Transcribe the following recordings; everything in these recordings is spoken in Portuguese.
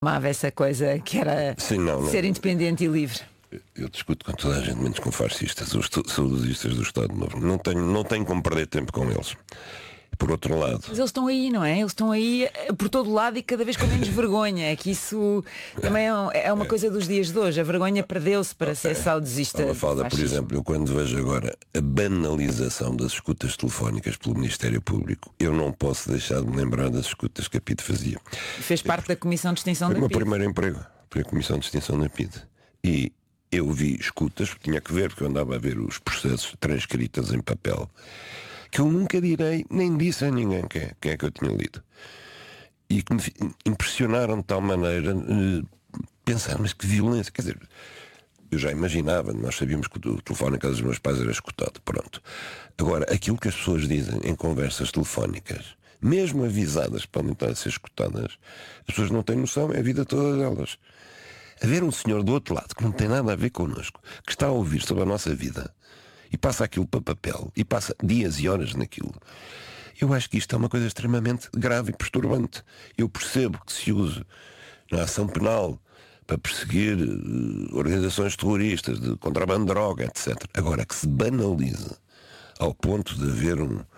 amava essa coisa que era Sim, não. ser independente e livre. Eu discuto com toda a gente, menos com fascistas, os saudosistas do Estado Novo. Não tenho como perder tempo com eles. Por outro lado... Mas eles estão aí, não é? Eles estão aí por todo lado e cada vez com menos vergonha. É que isso também é uma coisa dos dias de hoje. A vergonha perdeu-se para ser saudosista. Mafalda, por exemplo, eu quando vejo agora a banalização das escutas telefónicas pelo Ministério Público, eu não posso deixar de me lembrar das escutas que a PIDE fazia. Fez parte da Comissão de Extinção da PIDE. PIDE. Foi o meu primeiro emprego. Foi a Comissão de Extinção da PIDE. E eu vi escutas, tinha que ver, porque eu andava a ver os processos transcritas em papel, que eu nunca direi, nem disse a ninguém quem é que eu tinha lido. E que me impressionaram de tal maneira, pensar, mas que violência. Quer dizer, eu já imaginava, nós sabíamos que o telefone na casa dos meus pais era escutado, pronto. Agora, aquilo que as pessoas dizem em conversas telefónicas, mesmo avisadas para não estar a ser escutadas, as pessoas não têm noção, é a vida toda delas. Haver um senhor do outro lado que não tem nada a ver connosco, que está a ouvir sobre a nossa vida, e passa aquilo para papel, e passa dias e horas naquilo. Eu acho que isto é uma coisa extremamente grave e perturbante. Eu percebo que se use na ação penal para perseguir organizações terroristas, de contrabando de droga, etc. Agora, que se banalize ao ponto de haver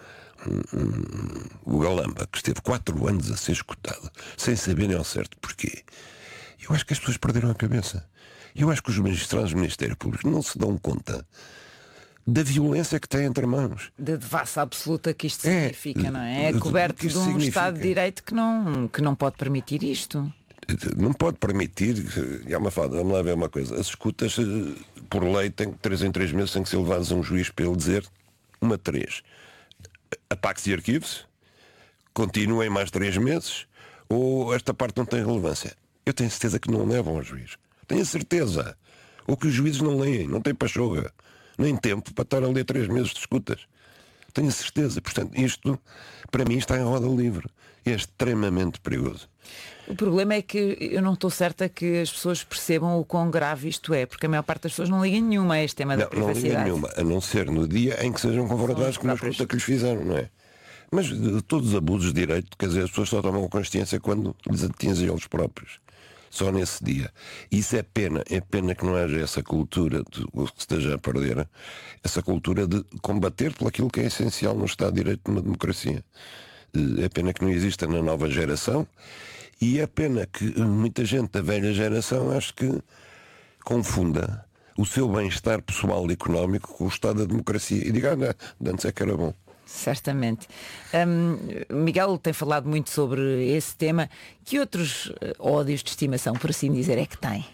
o Galamba, que esteve 4 anos a ser escutado, sem saberem ao certo porquê. Eu acho que as pessoas perderam a cabeça. Eu acho que os magistrados do Ministério Público não se dão conta da violência que têm entre mãos. Da devassa absoluta que isto significa, não é? É coberto de um Estado de Direito que não pode permitir isto. Não pode permitir. É uma fada, vamos lá ver uma coisa. As escutas, por lei, têm 3 em 3 meses, têm que ser levadas a um juiz para ele dizer 3. Apague-se e arquive-se, continuem mais 3 meses, ou esta parte não tem relevância. Eu tenho certeza que não levam ao juiz. Tenho certeza. Ou que os juízes não leem, não têm pachorra, nem tempo para estar a ler 3 meses de escutas. Tenho certeza. Portanto, isto, para mim, está em roda livre. É extremamente perigoso. O problema é que eu não estou certa que as pessoas percebam o quão grave isto é, porque a maior parte das pessoas não liga nenhuma a este tema da privacidade. Não liga nenhuma, a não ser no dia em que sejam confrontados com uma escuta que lhes fizeram, não é? Mas de todos os abusos de direito, quer dizer, as pessoas só tomam consciência quando lhes atingem eles próprios. Só nesse dia. Isso é pena que não haja essa cultura que se esteja a perder, essa cultura de combater por aquilo que é essencial no Estado de Direito, numa democracia. É pena que não exista na nova geração, e é pena que muita gente da velha geração acho que confunda o seu bem-estar pessoal e económico com o Estado da democracia e diga, antes é que era bom. Certamente. Miguel tem falado muito sobre esse tema. Que outros ódios de estimação, por assim dizer, é que tem?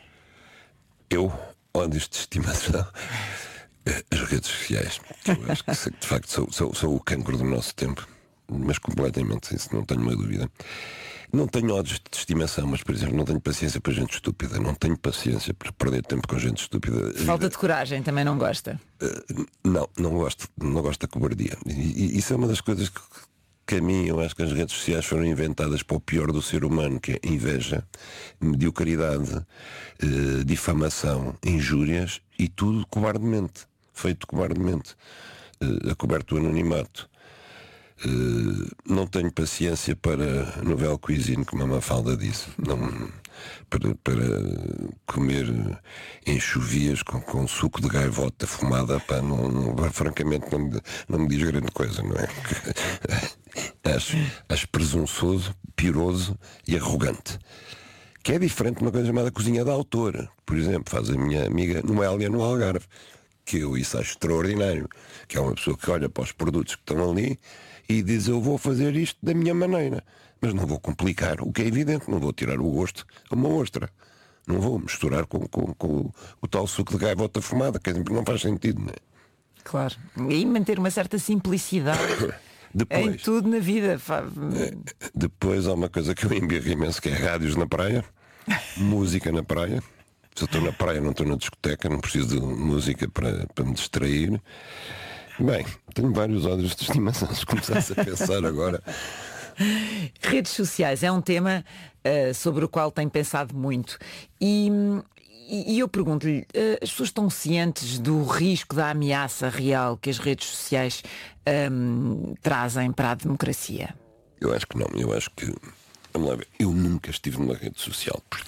Ódios de estimação? As redes sociais. Eu acho que de facto sou o cancro do nosso tempo. Mas completamente, isso não tenho uma dúvida. Não tenho ódios de estimação, mas, por exemplo, não tenho paciência para gente estúpida. Não tenho paciência para perder tempo com gente estúpida. Falta de coragem, também não gosta? Não gosto da cobardia. E isso é uma das coisas que a mim, eu acho que as redes sociais foram inventadas para o pior do ser humano, que é inveja, mediocridade, difamação, injúrias, e tudo cobardemente. Feito cobardemente. Acoberto do anonimato. Não tenho paciência para novela cuisine, como a Mafalda disse. Para comer enxovias com suco de gaivota fumada, francamente não me diz grande coisa, não é? Acho presunçoso, piroso e arrogante. Que é diferente de uma coisa chamada cozinha de autor. Por exemplo, faz a minha amiga Noélia no Algarve, que eu isso acho extraordinário, que é uma pessoa que olha para os produtos que estão ali e diz, eu vou fazer isto da minha maneira, mas não vou complicar, o que é evidente, não vou tirar o gosto a uma ostra, não vou misturar com o tal suco de gaivota fumada, que não faz sentido, não é? Claro, e manter uma certa simplicidade em tudo na vida. Depois há uma coisa que eu embirro imenso, que é rádios na praia, música na praia. Se eu estou na praia, não estou na discoteca, não preciso de música para me distrair. Bem, tenho vários ódios de estimação, se começasse a pensar agora. Redes sociais é um tema sobre o qual tenho pensado muito. E eu pergunto-lhe, as pessoas estão cientes do risco, da ameaça real que as redes sociais trazem para a democracia? Eu acho que não. Eu acho que Vamos lá ver. Eu nunca estive numa rede social.